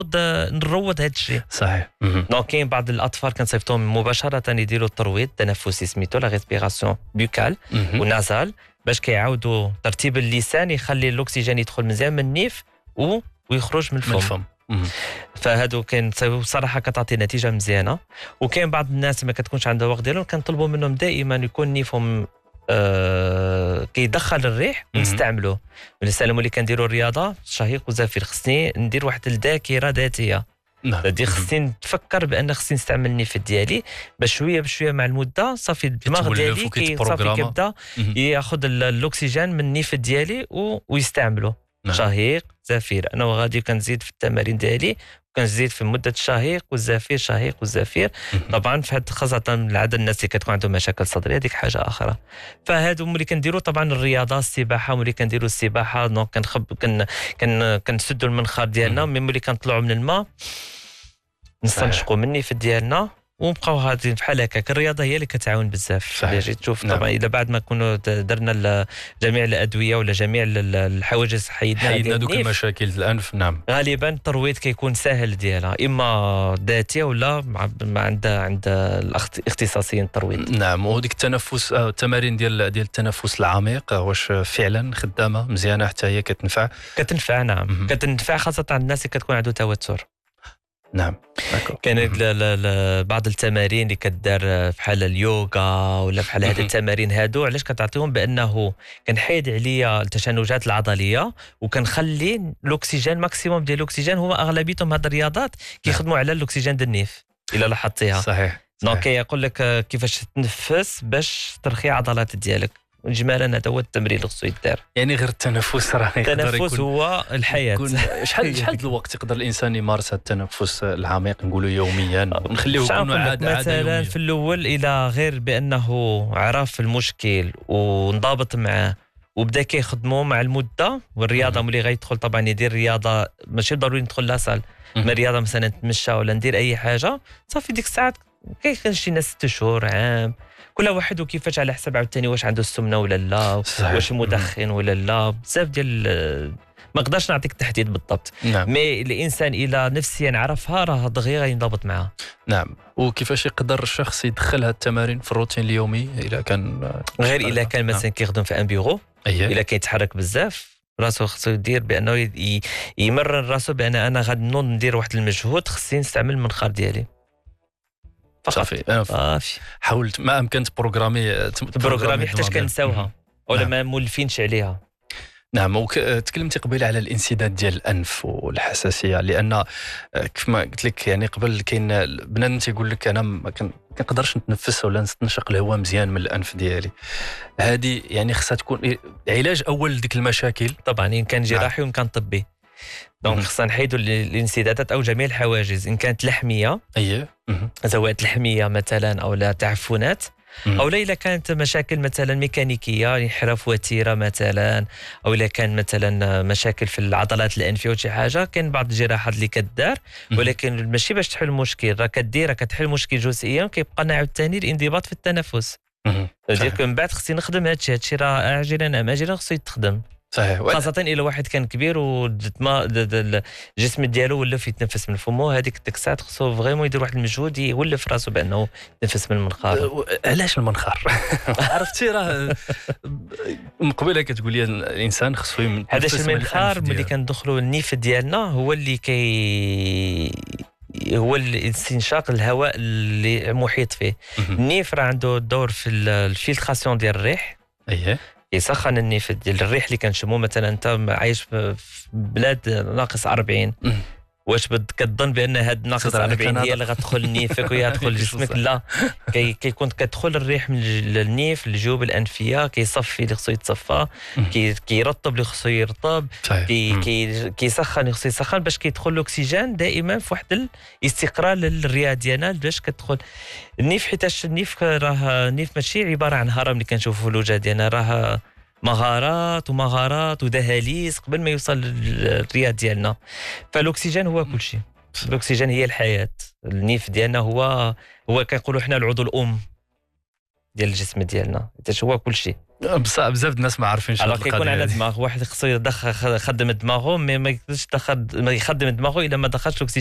نروض هذا الشيء. صحيح. دونك كاين بعض الاطفال كنصيفطوهم مباشره يديروا الترويض التنفسي سميتو لا ريسبيراسيون بوكال ونازال باش كيعاودوا ترتيب اللسان يخلي الاكسجين يدخل مزيان من النيف ويخرج من الفم. فهادو كان صراحه كتعطي نتيجه مزيانه. وكاين بعض الناس ما كتكونش عندها وقت ديالهم كنطلبوا منهم دائما يكون نيفهم كيدخل الريح ونستعملوه. بالنسبه اللي كنديروا الرياضه شهيق وزفير خصني ندير واحد الذاكره ذاتيه. هادي خصني نتفكر بان خصني نستعمل النيف ديالي باش شويه بشويه مع المده صافي الدماغ ديالي صافي كيبدا ياخذ الاكسجين من النيف ديالي ويستعملو. شهيق زفير انا وغادي كنزيد في التمارين ديالي كنزيد في مده الشهيق والزفير شهيق والزفير. طبعا في هاد خاصه العدد الناس اللي كتكون عندهم مشاكل صدريه هذيك حاجه اخرى. فهادو ملي كنديروا طبعا الرياضه السباحه ملي كنديروا السباحه دونك كنسدوا المنخار ديالنا ملي كنطلعوا من الماء نستنشقوا من النيف ديالنا ونبقاو هادين بحال هكاك. الرياضه هي اللي كتعاون بزاف. جيت تشوف طبعا اذا بعد ما كنا درنا جميع الادويه ولا جميع الحواجز حيدنا دوك المشاكل الانف. غالبا الترويض كيكون سهل ديالها اما ذاتيه ولا عند الاختصاصيين الترويض. وهذيك التنفس التمارين ديال التنفس العميق واش فعلا خدامه مزيانه حتى هي كتنفع؟ كتنفع خاصه عند الناس اللي كتكون عنده توتر. كان بعض التمارين اللي كدار بحال اليوغا ولا بحال هذه التمارين هادو علاش كتعطيهم بانه كنحيد عليا التشنجات العضليه وكنخلي الاكسجين ماكسيموم ديال الاكسجين. هما اغلبيتهم هاد الرياضات كيخدموا على الاكسجين ديال النيف الا لاحظتيها. صحيح. دونك يقول لك كيفاش تتنفس باش ترخي عضلات ديالك. اجمالا هذا هو التمرين اللي خصو يدار. يعني غير التنفس راه التنفس هو الحياه. شحال الوقت يقدر الانسان يمارس التنفس العميق نقولوا يوميا ونخليه يكون عاده مثلا في الاول الى غير بانه عرف المشكل ونضابط معاه وبدا كيخدموا مع المده والرياضه ملي غيدخل طبعا يدير رياضه ماشي ضروري ندخل لاصال ما رياضه مثلا نتمشى ولا ندير اي حاجه صافي ديك الساعات كاين شي ناس 6 شهور عام كل واحد وكيفاش على حسب عاوتاني واش عنده السمنه ولا لا واش مدخن ولا لا بزاف ديال ما نقدرش نعطيك التحديد بالضبط. مي الانسان الى نفسيا عرفها راه دغيا غينضبط معها. وكيفاش يقدر الشخص يدخل هاد التمارين في الروتين اليومي الا كان غير الا كان مثلا كيخدم في ان بيرو الا كيتحرك بزاف راسو خصو يدير بانه يمرن راسو بان انا غادي نوض ندير واحد المجهود خصني نستعمل المنخار ديالي صافي. حاولت ما امكن تبروغرامي حتى كنساوها ولا ما مولفينش عليها. تكلمتي قبيله على الانسداد ديال الانف والحساسيه لان كيف ما قلت لك يعني قبل كاين بنادم تيقول لك انا ما كنقدرش نتنفس ولا نستنشق الهواء مزيان من الانف ديالي. هذه يعني خصها تكون علاج اول لديك المشاكل طبعا ان كان جراحي وان كان طبي. دونك خصنا نحيدوا الانسدادات او جميع الحواجز ان كانت لحميه زوات لحميه مثلا او لا تعفنات او لا الا كانت مشاكل مثلا ميكانيكيه انحراف وتيره مثلا او الا كان مثلا مشاكل في العضلات الانفيه ولا شي حاجه كاين بعض الجراحات اللي كدار ولكن ماشي باش تحل المشكل راه كديرها كتحل المشكل جزئيا وكيبقى لنا عاوتاني الانضباط في التنفس. ديك من بعد خصني نخدم هادشي راه عاجلا ام اجلا خصو يتخدم. صحيح. خاصة إلا واحد كان كبير والجسم ديالو ولف يتنفس من فمه هذيك الساعات خصو فريمون يدير واحد المجهود يولف راسو بأنه يتنفس من المنخار. علاش المنخار؟ عرفتي راه من قبيله كتقول لي الإنسان خصو يتنفس هذاش المنخار ملي كندخلوا النيف ديالنا هو اللي هو الاستنشاق الهواء اللي محيط فيه. النيف راه عنده دور في الفلتراسيون ديال الريح. يسخن النيف ديال الريح اللي كنشمو. مثلا انت عايش في بلاد ناقص 40 واش كتظن بان هاد ناقص 40 هي اللي غتدخل نيفك وهي غتدخل جسمك؟ لا كيكون كتدخل الريح من النيف للجيوب الانفيه كيصفي اللي خصو يتصفى كيرطب اللي خصو يرطب كيسخن اللي خصو يسخن باش كيدخل الاكسجين دائما في واحد الاستقرار للرئه ديالنا باش كتدخل النيف. حيتاش النيف راه النيف ماشي عباره عن هرم اللي كنشوفوا في الوجه ديالنا راه مغارات ودهاليز قبل ما يوصل للرئه ديالنا. فالاكسجين هو كل شيء. الاكسجين هي الحياه. النيف ديالنا هو كنقولوا حنا العضو الام ديال الجسم ديالنا، حيت هو كل شيء. بزاف الناس ما عارفينش هذا كيكون على دماغ واحد، خصو يخدم دماغه، مي ما يقدرش يخدم دماغه الا ما دخلش